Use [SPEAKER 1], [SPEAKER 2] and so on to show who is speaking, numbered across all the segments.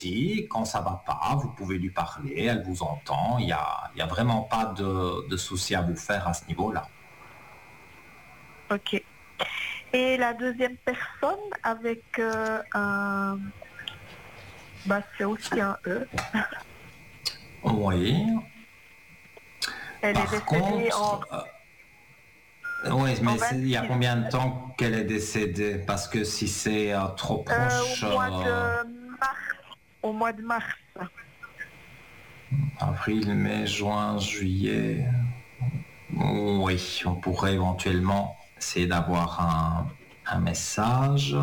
[SPEAKER 1] quand ça va pas, vous pouvez lui parler, elle vous entend, il y a vraiment pas de souci à vous faire à ce niveau-là.
[SPEAKER 2] Ok. Et la deuxième personne avec un... Bah, c'est aussi un E.
[SPEAKER 1] Oui.
[SPEAKER 2] Elle est
[SPEAKER 1] Par
[SPEAKER 2] décédée
[SPEAKER 1] contre, oui, mais
[SPEAKER 2] en
[SPEAKER 1] il y a
[SPEAKER 2] 26
[SPEAKER 1] combien de temps qu'elle est décédée? Parce que si c'est trop proche,
[SPEAKER 2] au mois de mars.
[SPEAKER 1] avril, mai, juin, juillet, oui, on pourrait éventuellement essayer d'avoir un message.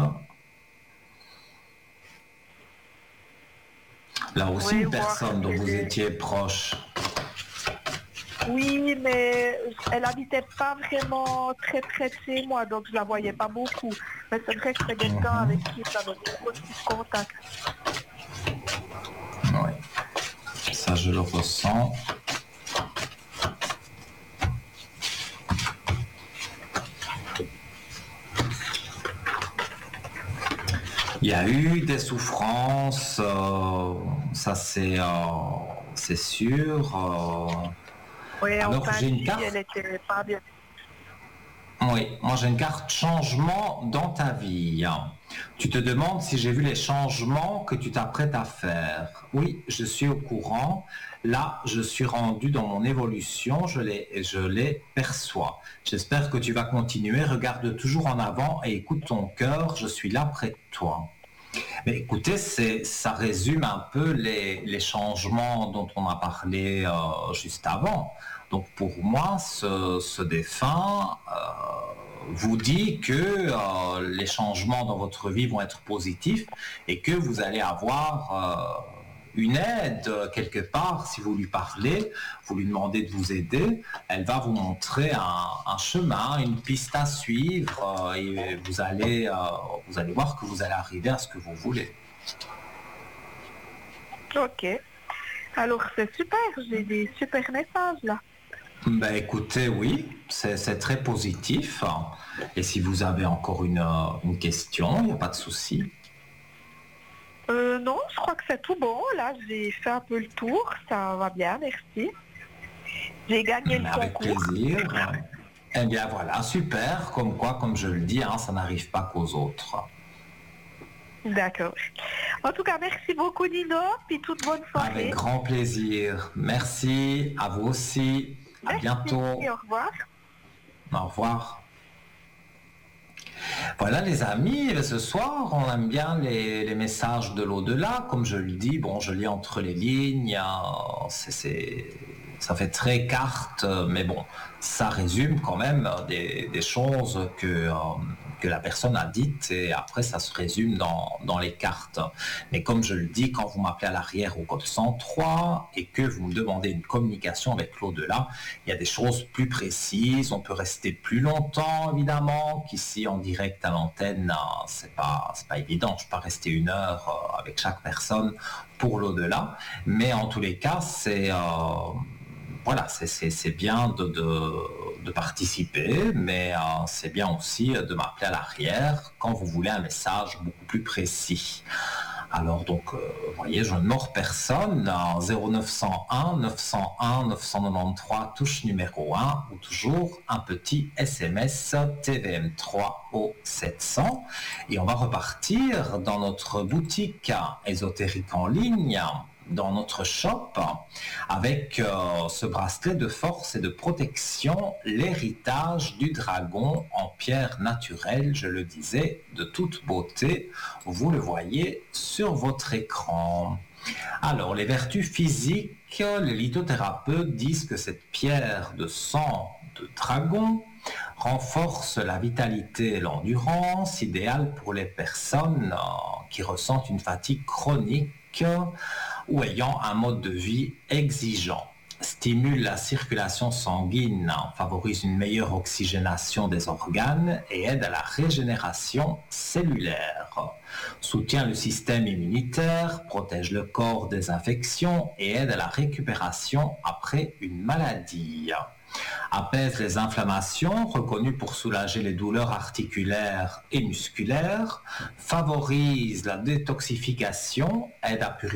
[SPEAKER 1] Là aussi,
[SPEAKER 2] Oui,
[SPEAKER 1] une
[SPEAKER 2] voir
[SPEAKER 1] personne dont
[SPEAKER 2] si
[SPEAKER 1] vous étiez proche.
[SPEAKER 2] Oui, mais elle habitait pas vraiment très près de chez moi, donc je la voyais pas beaucoup. Mais c'est vrai que c'est quelqu'un avec qui j'avais beaucoup de contact.
[SPEAKER 1] Oui, ça je le ressens. Il y a eu des souffrances, ça c'est sûr.
[SPEAKER 2] Oui, en
[SPEAKER 1] Alors
[SPEAKER 2] fin
[SPEAKER 1] j'ai
[SPEAKER 2] de
[SPEAKER 1] une
[SPEAKER 2] vie,
[SPEAKER 1] carte.
[SPEAKER 2] elle était pas bien.
[SPEAKER 1] Oui, moi j'ai une carte changement dans ta vie. Tu te demandes si j'ai vu les changements que tu t'apprêtes à faire. Oui, je suis au courant. Là, je suis rendu dans mon évolution, je les perçois. J'espère que tu vas continuer. Regarde toujours en avant et écoute ton cœur. Je suis là près de toi. Mais écoutez, ça résume un peu les changements dont on a parlé juste avant. Donc pour moi, ce défunt vous dit que les changements dans votre vie vont être positifs et que vous allez avoir une aide quelque part. Si vous lui parlez, vous lui demandez de vous aider, elle va vous montrer un chemin, une piste à suivre et vous allez voir que vous allez arriver à ce que vous voulez.
[SPEAKER 2] Ok. Alors c'est super, j'ai des super messages là.
[SPEAKER 1] Ben écoutez, oui, c'est très positif. Et si vous avez encore une question, il n'y a pas de souci.
[SPEAKER 2] Non, je crois que c'est tout bon. Là, j'ai fait un peu le tour. Ça va bien, merci. J'ai gagné le
[SPEAKER 1] Avec
[SPEAKER 2] concours.
[SPEAKER 1] plaisir. Eh bien voilà, super. Comme quoi, comme je le dis, ça n'arrive pas qu'aux autres.
[SPEAKER 2] D'accord. En tout cas, merci beaucoup Nino, puis toute bonne
[SPEAKER 1] Avec
[SPEAKER 2] soirée.
[SPEAKER 1] grand plaisir. Merci, à vous aussi. À
[SPEAKER 2] Merci,
[SPEAKER 1] bientôt.
[SPEAKER 2] au revoir.
[SPEAKER 1] Au revoir. Voilà les amis, ce soir on aime bien les messages de l'au-delà, comme je le dis, bon je lis entre les lignes, ça fait très carte, mais bon, ça résume quand même des choses que la personne a dites et après ça se résume dans les cartes. Mais comme je le dis, quand vous m'appelez à l'arrière au code 103 et que vous me demandez une communication avec l'au-delà, il y a des choses plus précises, on peut rester plus longtemps évidemment, qu'ici en direct à l'antenne, c'est pas évident, je ne peux pas rester 1 heure avec chaque personne pour l'au-delà, mais en tous les cas, voilà, c'est bien de participer, mais c'est bien aussi de m'appeler à l'arrière quand vous voulez un message beaucoup plus précis. Alors donc, vous voyez, je ne mords personne, 0901 901 993 touche numéro 1 ou toujours un petit SMS TVM3 au 700 et on va repartir dans notre boutique ésotérique en ligne, dans notre shop, avec ce bracelet de force et de protection, l'héritage du dragon en pierre naturelle, je le disais, de toute beauté. Vous le voyez sur votre écran. Alors, les vertus physiques, les lithothérapeutes disent que cette pierre de sang de dragon renforce la vitalité et l'endurance, idéale pour les personnes qui ressentent une fatigue chronique ou ayant un mode de vie exigeant, stimule la circulation sanguine, favorise une meilleure oxygénation des organes et aide à la régénération cellulaire, soutient le système immunitaire, protège le corps des infections et aide à la récupération après une maladie. apaise les inflammations, reconnu pour soulager les douleurs articulaires et musculaires, favorise la détoxification, aide à purifier